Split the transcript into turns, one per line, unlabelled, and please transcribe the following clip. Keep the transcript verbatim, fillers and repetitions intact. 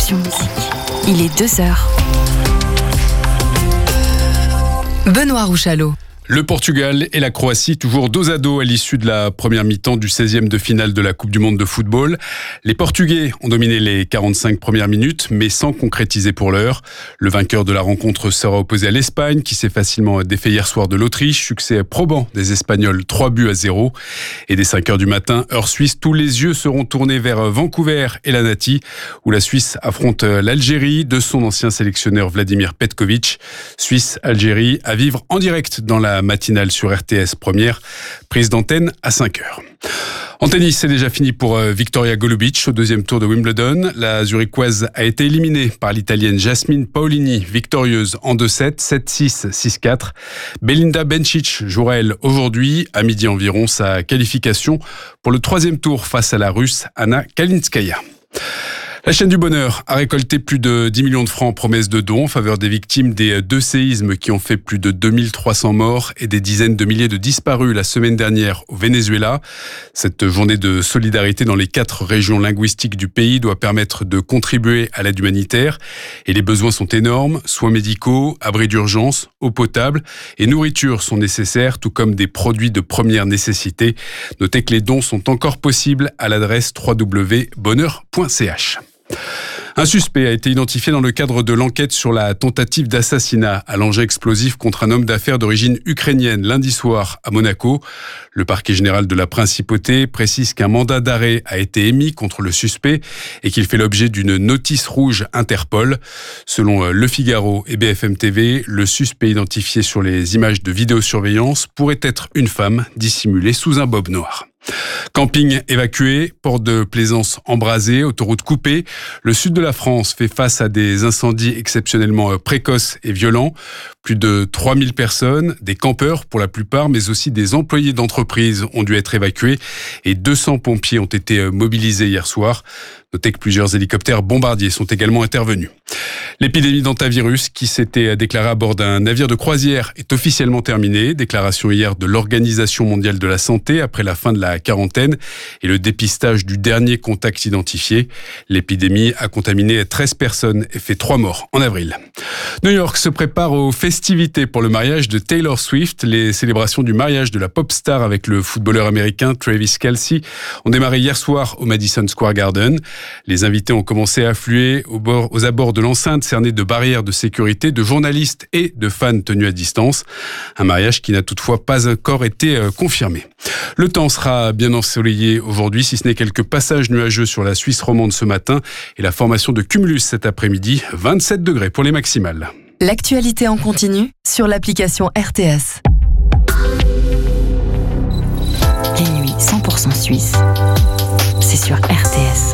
Option Musique. Il est deux heures. Benoît Rouchalot.
Le Portugal et la Croatie toujours dos à dos à l'issue de la première mi-temps du seizième de finale de la Coupe du Monde de football. Les Portugais ont dominé les quarante-cinq premières minutes, mais sans concrétiser pour l'heure. Le vainqueur de la rencontre sera opposé à l'Espagne, qui s'est facilement défait hier soir de l'Autriche. Succès probant des Espagnols, trois buts à zéro. Et dès cinq heures du matin, heure suisse, tous les yeux seront tournés vers Vancouver et la Nati, où la Suisse affronte l'Algérie de son ancien sélectionneur Vladimir Petkovic. Suisse-Algérie à vivre en direct dans la matinale sur R T S Première, prise d'antenne à cinq heures. En tennis, c'est déjà fini pour Victoria Golubic au deuxième tour de Wimbledon. La Zurichoise a été éliminée par l'Italienne Jasmine Paolini, victorieuse en deux sept, sept six, six quatre. Belinda Bencic jouera elle aujourd'hui, à midi environ, sa qualification pour le troisième tour face à la Russe Anna Kalinskaya. La chaîne du bonheur a récolté plus de dix millions de francs en promesses de dons en faveur des victimes des deux séismes qui ont fait plus de deux mille trois cents morts et des dizaines de milliers de disparus la semaine dernière au Venezuela. Cette journée de solidarité dans les quatre régions linguistiques du pays doit permettre de contribuer à l'aide humanitaire. Et les besoins sont énormes. Soins médicaux, abris d'urgence, eau potable et nourriture sont nécessaires, tout comme des produits de première nécessité. Notez que les dons sont encore possibles à l'adresse w w w point bonheur point c h. Un suspect a été identifié dans le cadre de l'enquête sur la tentative d'assassinat à l'engin explosif contre un homme d'affaires d'origine ukrainienne lundi soir à Monaco. Le parquet général de la Principauté précise qu'un mandat d'arrêt a été émis contre le suspect et qu'il fait l'objet d'une notice rouge Interpol. Selon Le Figaro et B F M T V, le suspect identifié sur les images de vidéosurveillance pourrait être une femme dissimulée sous un bob noir. Camping évacué, port de plaisance embrasé, autoroute coupée. Le sud de la France fait face à des incendies exceptionnellement précoces et violents. Plus de trois mille personnes, des campeurs pour la plupart, mais aussi des employés d'entreprise ont dû être évacués et deux cents pompiers ont été mobilisés hier soir. Notez que plusieurs hélicoptères bombardiers sont également intervenus. L'épidémie d'hantavirus qui s'était déclarée à bord d'un navire de croisière est officiellement terminée. Déclaration hier de l'Organisation mondiale de la santé après la fin de la quarantaine et le dépistage du dernier contact identifié. L'épidémie a contaminé treize personnes et fait trois morts en avril. New York se prépare aux festivités pour le mariage de Taylor Swift. Les célébrations du mariage de la pop star avec le footballeur américain Travis Kelce ont démarré hier soir au Madison Square Garden. Les invités ont commencé à affluer au bord, aux abords de l'enceinte cernée de barrières de sécurité, de journalistes et de fans tenus à distance. Un mariage qui n'a toutefois pas encore été euh, confirmé. Le temps sera bien ensoleillé aujourd'hui, si ce n'est quelques passages nuageux sur la Suisse romande ce matin et la formation de cumulus cet après-midi, vingt-sept degrés pour les maximales.
L'actualité en continu sur l'application R T S. Les nuits cent pour cent suisse, c'est sur R T S.